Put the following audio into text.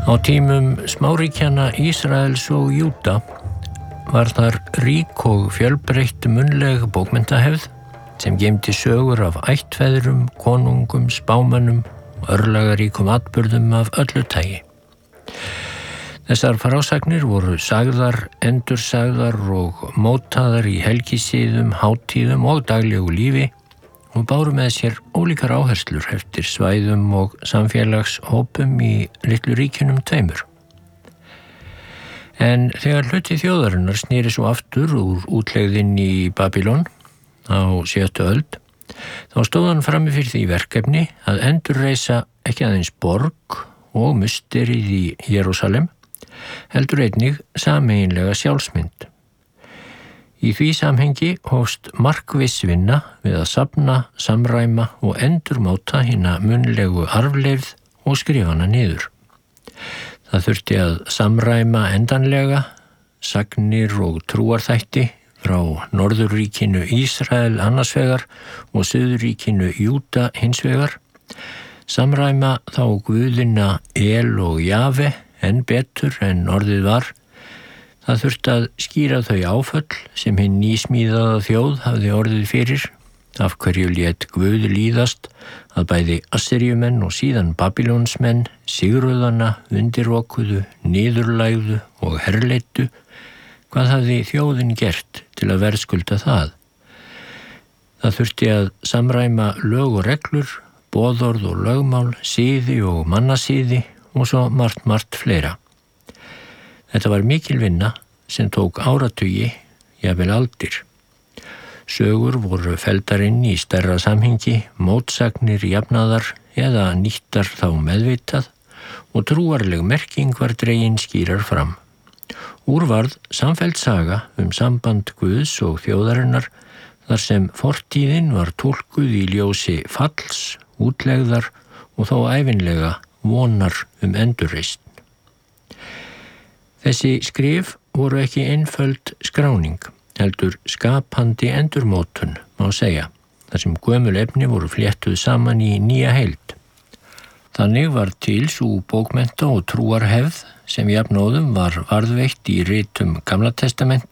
Á tímum smáríkjanna Ísraels og Júda var þar rík og fjölbreytt munnleg bókmenntahefð sem geymdi sögur af ættfeðrum, konungum, spámönnum og örlagaríkum atburðum af öllu tagi. Þessar frásagnir voru sagðar, endursagðar og mótaðar í helgisíðum, hátíðum og daglegu lífi og báru með sér ólíkar áherslur eftir svæðum og samfélagshópum í litlu ríkjunum tveimur. En þegar hluti þjóðarinnar sneri svo aftur úr útlegðin í Babylon á 7. öld, þá stóð hann frammi fyrir því verkefni að endurreisa ekki aðeins borg og musterið í Jerúsalem, heldur einnig sameiginlega sjálfsmynd. Í því samhengi hófst markviss vinna við að safna, samræma og endurmóta hina munnlegu arfleifð og skrifa hana niður. Það þurfti að samræma endanlega sagnir og trúarþætti frá Norðurríkinu Ísrael annars vegar og Suðurríkinu Júda hins vegar, samræma þá guðina El og Jave enn betur en orðið var. Það þurfti að skýra þau áföll sem hinn nýsmíðaða þjóð hafði orðið fyrir, af hverju lét Guð líðast að bæði Assyrjumenn og síðan Babylonsmenn sigruðana, undirrokuðu, niðurlægðu og herleiddu. Hvað hafði þjóðin gert til að verðskulda það? Það þurfti að samræma lög og reglur, boðorð og lögmál, siði og mannasíði og svo margt fleira. Þetta var mikil vinna sem tók áratugi, jafnvel aldir. Sögur voru felldar inn í stærra samhengi, mótsagnir jafnaðar eða nýttar þá meðvitað og trúarleg merking var dregin skýrar fram. Úr varð samfelld saga samband Guðs og þjóðarinnar þar sem fortíðin var túlkuð í ljósi falls, útlegðar og þó ævinlega vonar endurreisn. Þessi skrif voru ekki einföld skráning, heldur skapandi endurmótun, má segja, þar sem gömul efni voru fléttuð saman í nýja heild. Þannig var til sú bókmennta og trúarhefð sem jafnóðum var varðveitt í ritum Gamla testaments